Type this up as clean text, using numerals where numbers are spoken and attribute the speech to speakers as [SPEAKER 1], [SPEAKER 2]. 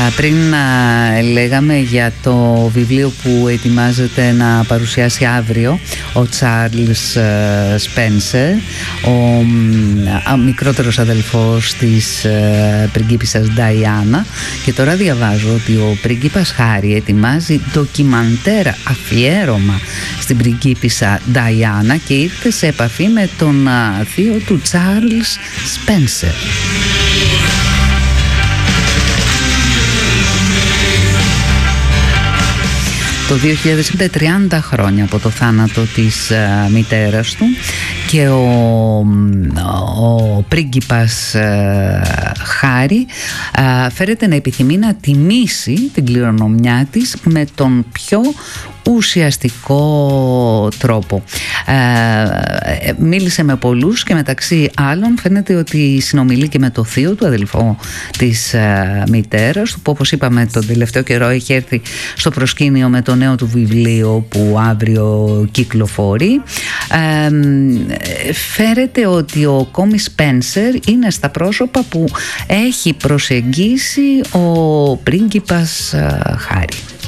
[SPEAKER 1] Πριν λέγαμε για το βιβλίο που ετοιμάζεται να παρουσιάσει αύριο ο Τσάρλς Σπένσερ, ο μικρότερος αδελφός της πριγκίπισσας Νταϊάννα, και τώρα διαβάζω ότι ο πρίγκιπας Χάρι ετοιμάζει ντοκιμαντέρ αφιέρωμα στην πριγκίπισσα Νταϊάννα και ήρθε σε επαφή με τον θείο του Τσάρλς Σπένσερ. Το 2000, 30 χρόνια από το θάνατο της μητέρας του, και ο πρίγκιπας Χάρι φέρεται να επιθυμεί να τιμήσει την κληρονομιά της με τον πιο ουσιαστικό τρόπο. Μίλησε με πολλούς και μεταξύ άλλων φαίνεται ότι συνομιλεί και με το θείο του, αδελφό της μητέρας του, που όπως είπαμε τον τελευταίο καιρό έχει έρθει στο προσκήνιο με το νέο του βιβλίο που αύριο κυκλοφορεί. Φέρεται ότι ο Κόμι Σπένσερ είναι στα πρόσωπα που έχει προσεγγίσει ο πρίγκιπας Χάρι.